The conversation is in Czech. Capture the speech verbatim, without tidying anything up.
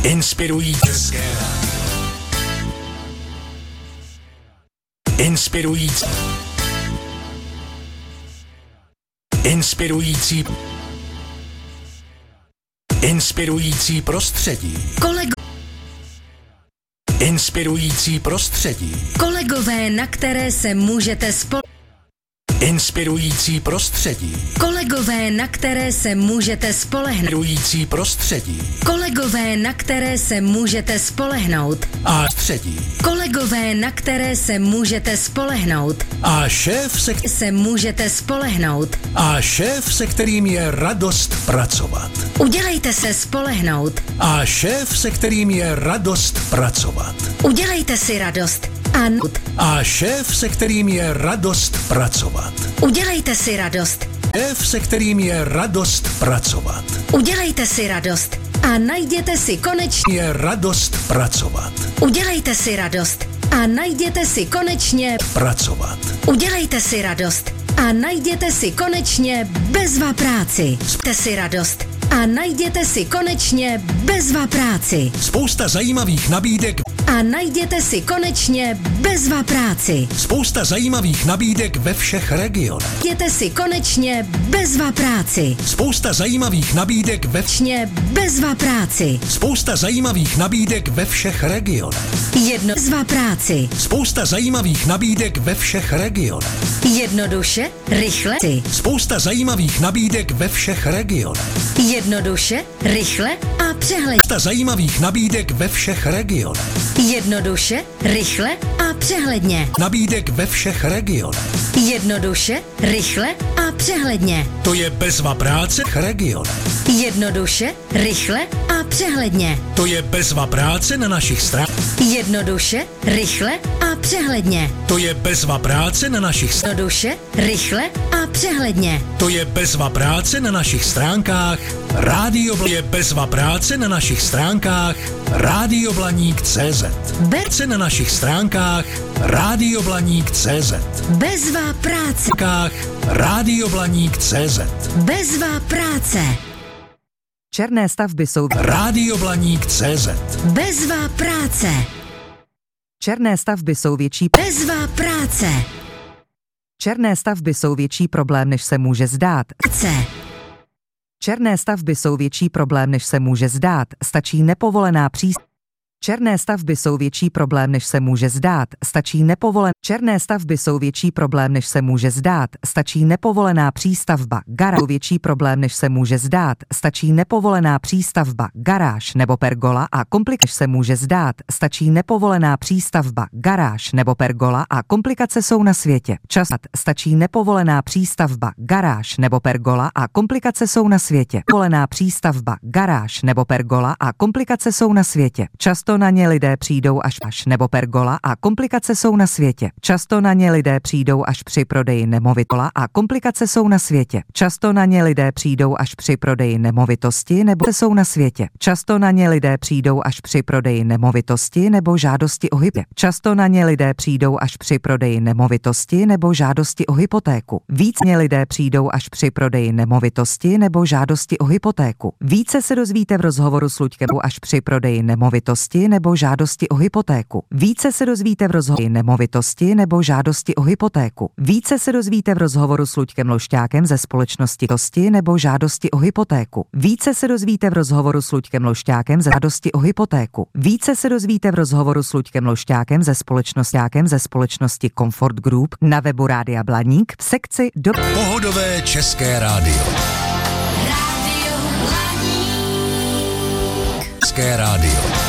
Inspirující. Inspirující. Inspirující. Inspirující prostředí. Kolego. Inspirující prostředí. Kolegové, na které se můžete spol... Inspirující prostředí. Kolegové, na které se můžete spolehnout. Inspirující prostředí. Kolegové, na které se můžete spolehnout. A středí. Kolegové, na které se můžete spolehnout. A šéf, se, Se můžete spolehnout. a šéf, se kterým je radost pracovat. Udělejte se spolehnout. A šéf, se kterým je radost pracovat. Udělejte si radost. A nut. A šéf, se kterým je radost pracovat. Udělejte si radost. Šéf, se kterým je radost pracovat. Udělejte si radost. A najděte si konečně. Je radost pracovat. Udělejte si radost. A najděte si konečně. Pracovat. Udělejte si radost. A najděte si konečně bezva práci. Jste si radost. A najděte si konečně bezva práci. Spousta zajímavých nabídek. A najděte si konečně bezva práci. Spousta zajímavých nabídek ve všech regionech. Najděte si konečně bezva práci. Spousta zajímavých nabídek ve Konečně bezva práci. Spousta zajímavých nabídek ve všech regionech. Jedno bezva práci. Spousta zajímavých nabídek ve všech regionech. Jednoduše, rychle. Spousta zajímavých nabídek ve všech regionech. Jednoduše, rychle a přehledně. Spousta zajímavých nabídek ve všech regionech. Jednoduše, rychle a přehledně. Nabídek ve všech regionech. Jednoduše, rychle a přehledně. To je bezva práce v regionech. Jednoduše, rychle a přehledně. To je bezva práce na našich stránkách. Jednoduše, rychle a přehledně. To je bezva práce na našich stránkách. Jednoduše, rychle a přehledně. To je bezva práce na našich stránkách. Rádio Bl- je bezva práce na našich stránkách. Rádioblaník tečka cé zet. Bez Na našich stránkách Rádioblaník tečka cé zet. bezva práce. Rádioblaník tečka cé zet. Bezva práce. Černé stavby jsou Rádioblaník tečka cé zet. Bezva práce. Černé stavby jsou větší Bezva práce. Černé stavby jsou větší problém, než se může zdát. C. Černé stavby jsou větší problém, než se může zdát. Stačí nepovolená příst. Černé stavby jsou větší problém, než se může zdát. Stačí nepovolen. Černé stavby jsou větší problém, než se může zdát. Stačí nepovolená přístavba. Garáž větší problém, než se může zdát. Stačí nepovolená přístavba. Garáž nebo pergola a komplikace se může zdát. Stačí nepovolená přístavba. Garáž nebo pergola a komplikace jsou na světě. Čas. Stačí nepovolená přístavba. Garáž nebo pergola a komplikace jsou na světě. Povolená přístavba. Garáž nebo pergola a komplikace jsou na světě. Často na ně lidé přijdou až až nebo pergola a komplikace jsou na světě. Často na ně lidé přijdou až při prodeji nemovitola a komplikace jsou na světě. Často na ně lidé přijdou až při prodeji nemovitosti nebo jsou na světě. Často na ně lidé přijdou až při prodeji nemovitosti nebo žádosti o hypotéku. Často na ně lidé přijdou až při prodeji nemovitosti nebo žádosti o hypotéku. Více lidé přijdou až při prodeji nemovitosti nebo žádosti o hypotéku. Více se dozvíte v rozhovoru s Luďkem až při prodeji nemovitosti nebo žádosti o hypotéku. Více se dozvíte v rozhovoru nemovitosti nebo žádosti o hypotéku. Více se dozvíte v rozhovoru s Luďkem Lošťákem ze společnosti Tosti nebo žádosti o hypotéku. Více se dozvíte v rozhovoru s Luďkem Lošťákem ze žádosti o hypotéku. Více se dozvíte v rozhovoru s Luďkem Lošťákem ze společnosti ze společnosti Comfort Group na webu Rádia Blaník v sekci do Pohodové české rádio. Rádio Blaník. České rádio.